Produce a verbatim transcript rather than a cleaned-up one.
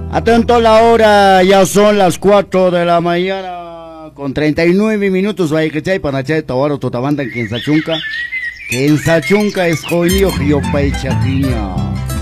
Atento la hora, ya son las cuatro de la mañana con treinta y nueve minutos. Vaya que chay para chay tawaro totabanda en Quien Sachunca. Quien Sachunca es joyo, yo pay chapiña.